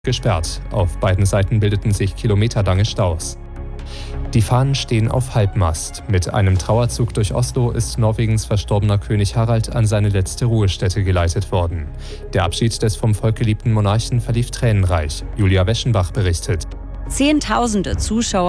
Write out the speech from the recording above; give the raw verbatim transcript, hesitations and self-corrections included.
gesperrt. Auf beiden Seiten bildeten sich kilometerlange Staus. Die Fahnen stehen auf Halbmast. Mit einem Trauerzug durch Oslo ist Norwegens verstorbener König Harald an seine letzte Ruhestätte geleitet worden. Der Abschied des vom Volk geliebten Monarchen verlief tränenreich. Julia Weschenbach berichtet. Zehntausende Zuschauer